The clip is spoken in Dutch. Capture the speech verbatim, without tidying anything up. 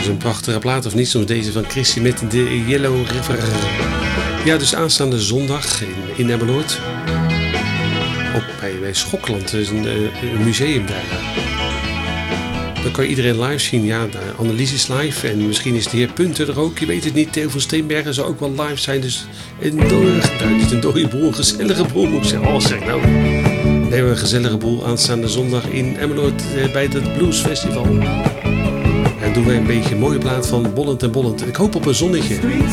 Een prachtige plaat of niet, soms deze van Chrissy met de Yellow River. Ja, dus aanstaande zondag in, in Emmeloord. Op bij, bij Schokland, dus een, een museum daar. Dan kan je iedereen live zien. Ja, Annelies is live en misschien is de heer Punter er ook. Je weet het niet, Theo van Steenbergen zou ook wel live zijn. Dus een dode, nou, niet een dode boel, een gezellige boel moet ik zeggen. Oh, zeg nou. We hebben een gezellige boel aanstaande zondag in Emmeloord bij het Blues Festival. En doen wij een beetje een mooie plaat van Bollend en Bollend. Ik hoop op een zonnetje.